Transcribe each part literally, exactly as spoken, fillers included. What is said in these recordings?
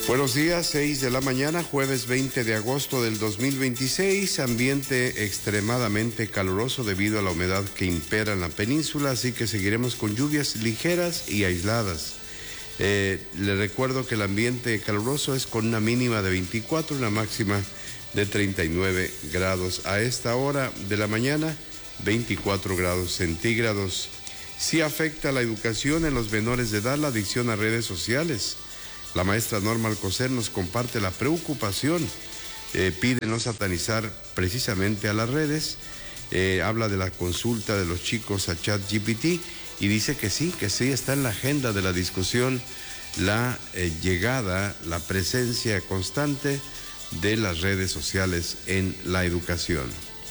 Buenos días, seis de la mañana, jueves veinte de agosto del dos mil veintiséis, ambiente extremadamente caluroso debido a la humedad que impera en la península, así que seguiremos con lluvias ligeras y aisladas. Eh, le recuerdo que el ambiente caluroso es con una mínima de veinticuatro, una máxima de treinta y nueve grados. A esta hora de la mañana, veinticuatro grados centígrados. Sí afecta la educación en los menores de edad la adicción a redes sociales. La maestra Norma Alcocer nos comparte la preocupación, eh, pide no satanizar precisamente a las redes, eh, habla de la consulta de los chicos a ChatGPT y dice que sí, que sí está en la agenda de la discusión la eh, llegada, la presencia constante de las redes sociales en la educación.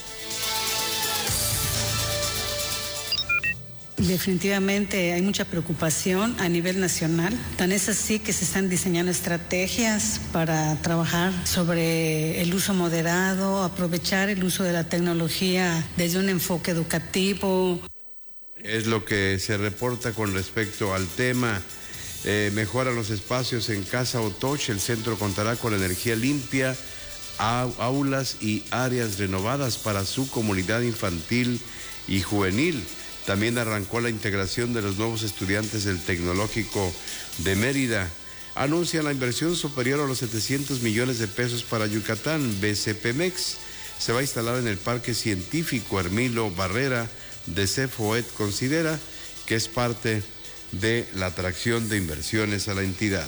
Definitivamente hay mucha preocupación a nivel nacional. Tan es así que se están diseñando estrategias para trabajar sobre el uso moderado, aprovechar el uso de la tecnología desde un enfoque educativo. Es lo que se reporta con respecto al tema. Eh, mejoran los espacios en Casa Otoche. El centro contará con energía limpia, aulas y áreas renovadas para su comunidad infantil y juvenil. También arrancó la integración de los nuevos estudiantes del Tecnológico de Mérida. Anuncian la inversión superior a los setecientos millones de pesos para Yucatán. B C P M E X se va a instalar en el Parque Científico Hermilo Barrera de CEFOET. Considera que es parte de la atracción de inversiones a la entidad.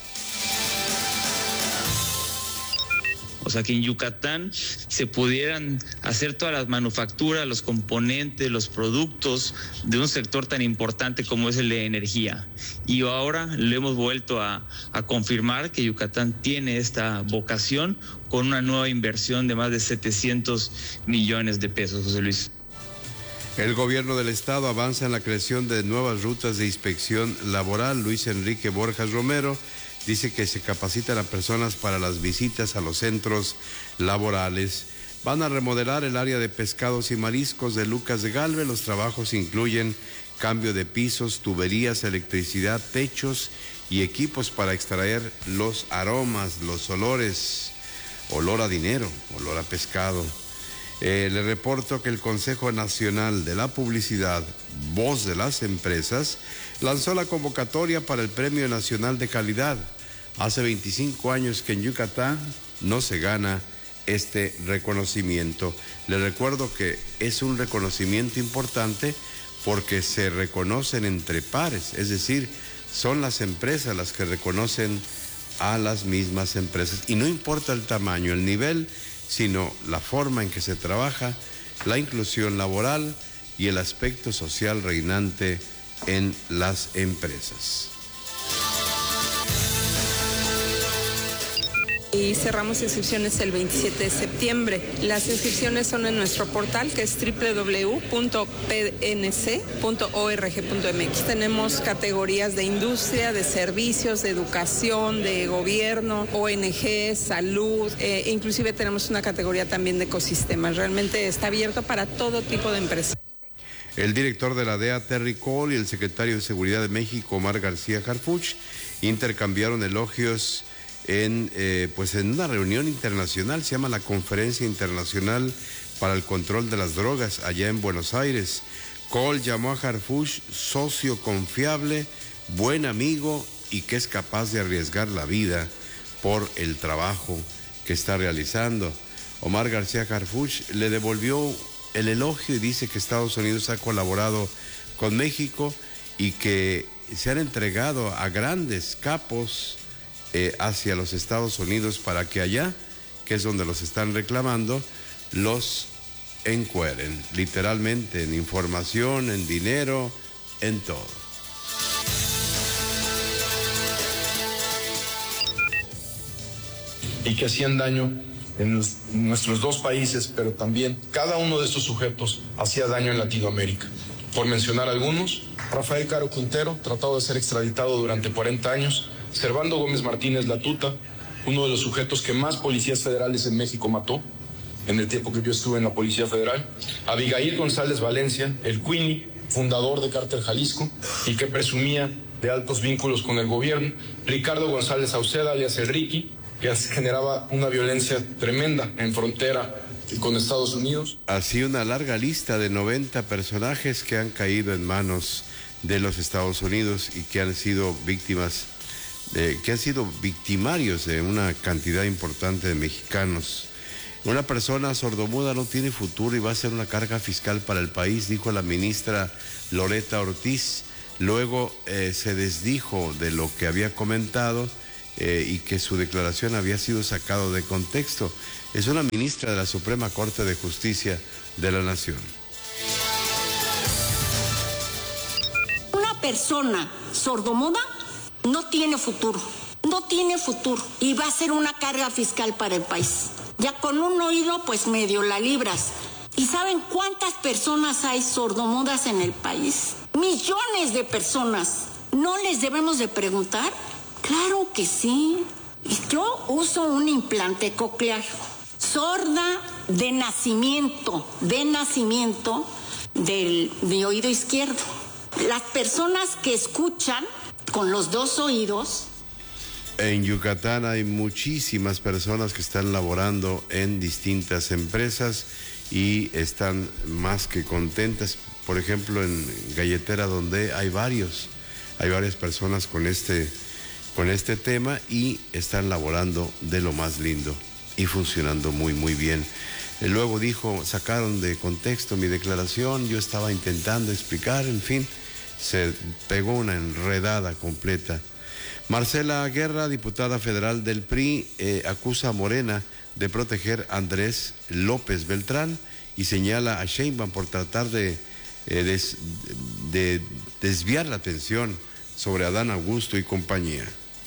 O sea, que en Yucatán se pudieran hacer todas las manufacturas, los componentes, los productos de un sector tan importante como es el de energía. Y ahora lo hemos vuelto a, a confirmar que Yucatán tiene esta vocación con una nueva inversión de más de setecientos millones de pesos, José Luis. El gobierno del estado avanza en la creación de nuevas rutas de inspección laboral. Luis Enrique Borjas Romero dice que se capacitan a personas para las visitas a los centros laborales. Van a remodelar el área de pescados y mariscos de Lucas de Galve. Los trabajos incluyen cambio de pisos, tuberías, electricidad, techos y equipos para extraer los aromas, los olores, olor a dinero, olor a pescado. Eh, le reporto que el Consejo Nacional de la Publicidad, Voz de las Empresas, lanzó la convocatoria para el Premio Nacional de Calidad. Hace veinticinco años que en Yucatán no se gana este reconocimiento. Le recuerdo que es un reconocimiento importante porque se reconocen entre pares, es decir, son las empresas las que reconocen a las mismas empresas. Y no importa el tamaño, el nivel, sino la forma en que se trabaja, la inclusión laboral y el aspecto social reinante en las empresas. Y cerramos inscripciones el veintisiete de septiembre. Las inscripciones son en nuestro portal, que es doble u doble u doble u punto p n c punto org punto m x. Tenemos categorías de industria, de servicios, de educación, de gobierno, O N G, salud, eh, inclusive tenemos una categoría también de ecosistemas. Realmente está abierto para todo tipo de empresas. El director de la D E A, Terry Cole, y el secretario de Seguridad de México, Omar García Harfuch, intercambiaron elogios en, eh, pues en una reunión internacional, se llama la Conferencia Internacional para el Control de las Drogas, allá en Buenos Aires. Cole llamó a Harfuch socio confiable, buen amigo y que es capaz de arriesgar la vida por el trabajo que está realizando. Omar García Harfuch le devolvió el elogio y dice que Estados Unidos ha colaborado con México y que se han entregado a grandes capos Eh, hacia los Estados Unidos para que allá, que es donde los están reclamando, los encueren, literalmente en información, en dinero, en todo. Y que hacían daño en, los, en nuestros dos países, pero también cada uno de estos sujetos hacía daño en Latinoamérica. Por mencionar algunos, Rafael Caro Quintero, tratado de ser extraditado durante cuarenta años, Servando Gómez Martínez Latuta, uno de los sujetos que más policías federales en México mató en el tiempo que yo estuve en la Policía Federal, Abigail González Valencia, el Queenie, fundador de Cártel Jalisco y que presumía de altos vínculos con el gobierno, Ricardo González Sauceda, alias El Ricky, que generaba una violencia tremenda en frontera con Estados Unidos. Así una larga lista de noventa personajes que han caído en manos de los Estados Unidos y que han sido víctimas, de, que han sido victimarios de una cantidad importante de mexicanos. Una persona sordomuda no tiene futuro y va a ser una carga fiscal para el país, dijo la ministra Loretta Ortiz. Luego eh, se desdijo de lo que había comentado eh, y que su declaración había sido sacado de contexto. Es una ministra de la Suprema Corte de Justicia de la Nación. Una persona sordomuda no tiene futuro, no tiene futuro y va a ser una carga fiscal para el país. Ya con un oído pues medio la libras. ¿Y saben cuántas personas hay sordomudas en el país? Millones de personas. ¿No les debemos de preguntar? Claro que sí. Yo uso un implante coclear. Sorda de nacimiento, de nacimiento del, de oído izquierdo. Las personas que escuchan con los dos oídos. En Yucatán hay muchísimas personas que están laborando en distintas empresas y están más que contentas. Por ejemplo, en Galletera, donde hay varios, hay varias personas con este, con este tema y están laborando de lo más lindo y funcionando muy, muy bien. Luego dijo, sacaron de contexto mi declaración, yo estaba intentando explicar, en fin, se pegó una enredada completa. Marcela Guerra, diputada federal del P R I, eh, acusa a Morena de proteger a Andrés López Beltrán y señala a Sheinbaum por tratar de, eh, des, de desviar la atención sobre Adán Augusto y compañía.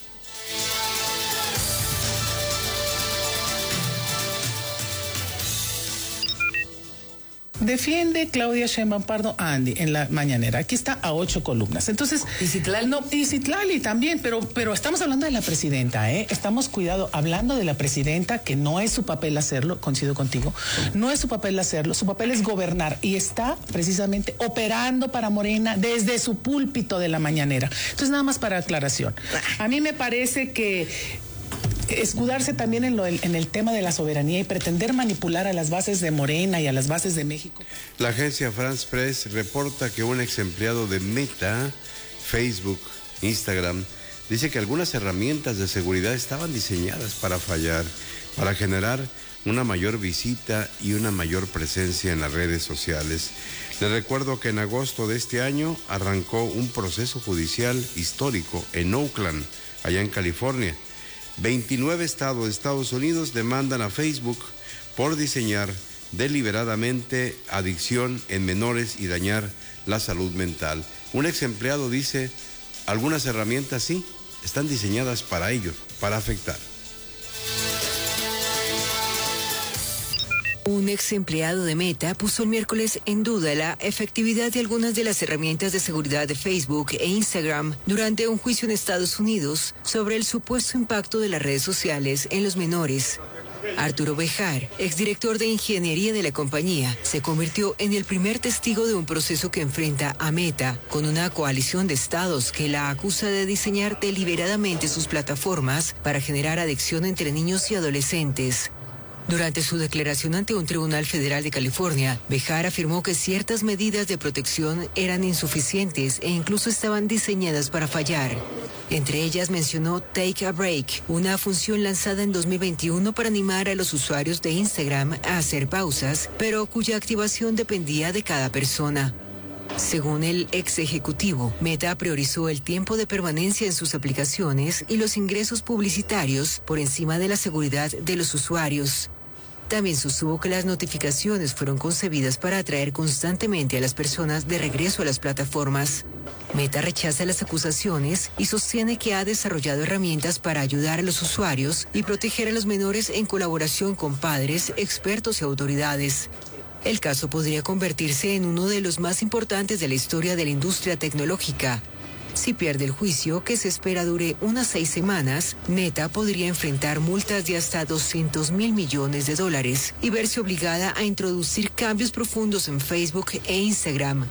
Defiende Claudia Sheinbaum Pardo a Andy en la mañanera. Aquí está a ocho columnas. Entonces, ¿Y Citlali? No, y Citlali también, pero, pero estamos hablando de la presidenta, ¿eh? Estamos cuidado, hablando de la presidenta, que no es su papel hacerlo, coincido contigo, no es su papel hacerlo, su papel es gobernar y está precisamente operando para Morena desde su púlpito de la mañanera. Entonces, nada más para aclaración. A mí me parece que escudarse también en, lo, en el tema de la soberanía y pretender manipular a las bases de Morena y a las bases de México. La agencia France Press reporta que un ex empleado de Meta, Facebook, Instagram, dice que algunas herramientas de seguridad estaban diseñadas para fallar, para generar una mayor visita y una mayor presencia en las redes sociales. Les recuerdo que en agosto de este año arrancó un proceso judicial histórico en Oakland, allá en California. veintinueve estados de Estados Unidos demandan a Facebook por diseñar deliberadamente adicción en menores y dañar la salud mental. Un ex empleado dice, algunas herramientas sí, están diseñadas para ello, para afectar. Un ex empleado de Meta puso el miércoles en duda la efectividad de algunas de las herramientas de seguridad de Facebook e Instagram durante un juicio en Estados Unidos sobre el supuesto impacto de las redes sociales en los menores. Arturo Bejar, exdirector de ingeniería de la compañía, se convirtió en el primer testigo de un proceso que enfrenta a Meta con una coalición de estados que la acusa de diseñar deliberadamente sus plataformas para generar adicción entre niños y adolescentes. Durante su declaración ante un tribunal federal de California, Bejar afirmó que ciertas medidas de protección eran insuficientes e incluso estaban diseñadas para fallar. Entre ellas mencionó Take a Break, una función lanzada en dos mil veintiuno para animar a los usuarios de Instagram a hacer pausas, pero cuya activación dependía de cada persona. Según el ex ejecutivo, Meta priorizó el tiempo de permanencia en sus aplicaciones y los ingresos publicitarios por encima de la seguridad de los usuarios. También sostuvo que las notificaciones fueron concebidas para atraer constantemente a las personas de regreso a las plataformas. Meta rechaza las acusaciones y sostiene que ha desarrollado herramientas para ayudar a los usuarios y proteger a los menores en colaboración con padres, expertos y autoridades. El caso podría convertirse en uno de los más importantes de la historia de la industria tecnológica. Si pierde el juicio, que se espera dure unas seis semanas, Meta podría enfrentar multas de hasta doscientos mil millones de dólares y verse obligada a introducir cambios profundos en Facebook e Instagram.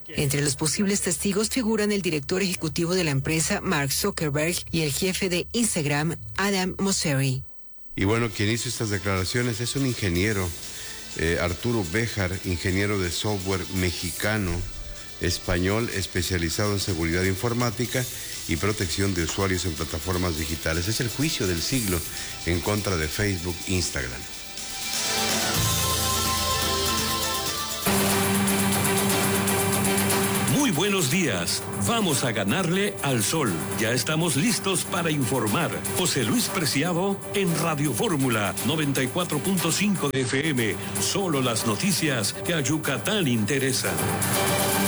Entre los posibles testigos figuran el director ejecutivo de la empresa, Mark Zuckerberg, y el jefe de Instagram, Adam Mosseri. Y bueno, quien hizo estas declaraciones es un ingeniero, eh, Arturo Béjar, ingeniero de software mexicano, español, especializado en seguridad informática y protección de usuarios en plataformas digitales. Es el juicio del siglo en contra de Facebook e Instagram. Muy buenos días. Vamos a ganarle al sol. Ya estamos listos para informar. José Luis Preciado en Radio Fórmula noventa y cuatro punto cinco de F M. Solo las noticias que a Yucatán interesan.